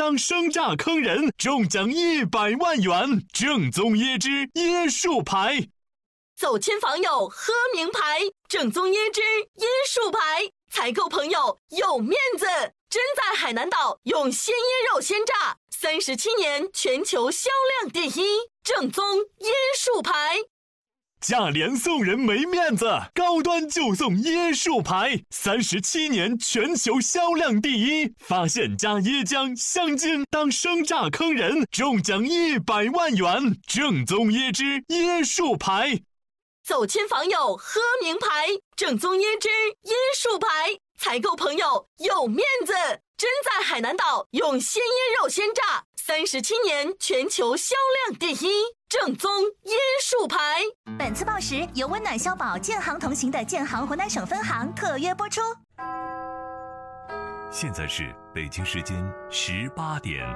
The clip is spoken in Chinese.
当生榨坑人，中奖100万元。正宗椰汁椰树牌， 走亲访友喝名牌，正宗椰汁椰树牌，采购朋友有面子。真在海南岛用鲜椰肉鲜榨，37年全球销量第一，正宗椰树牌。 价廉送人没面子，高端就送椰树牌，37年全球销量第一。发现加椰浆、香精当生榨坑人，中奖100万元。正宗椰汁椰树牌， 走亲访友喝名牌，正宗椰汁椰树牌，采购朋友有面子。真在海南岛用鲜椰肉鲜榨，37年全球销量第一，正宗椰树牌。 本次报时由温暖消保建行同行的建行湖南省分行特约播出。 现在是北京时间18点。